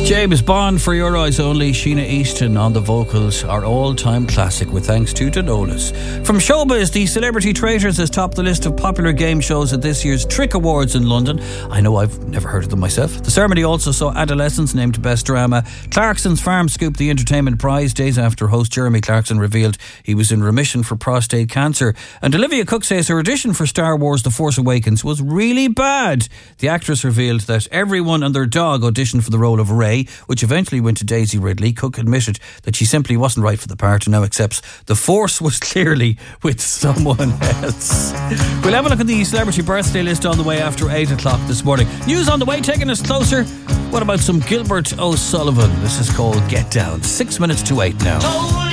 James Bond, For Your Eyes Only. Sheena Easton on the vocals. Our all-time classic with thanks to Danolas. From Showbiz, the Celebrity Traitors has topped the list of popular game shows at this year's Trick Awards in London. I know, I've never heard of them myself. The ceremony also saw Adolescence named Best Drama. Clarkson's Farm scooped the entertainment prize days after host Jeremy Clarkson revealed he was in remission for prostate cancer. And Olivia Cooke says her audition for Star Wars The Force Awakens was really bad. The actress revealed that everyone and their dog auditioned for the role of Rey, which eventually went to Daisy Ridley. Cooke admitted that she simply wasn't right for the part and now accepts the Force was clearly with someone else. We'll have a look at the celebrity birthday list on the way after 8 o'clock this morning. News on the way, taking us closer. What about some Gilbert O'Sullivan? This is called Get Down. 6 minutes to 8 now.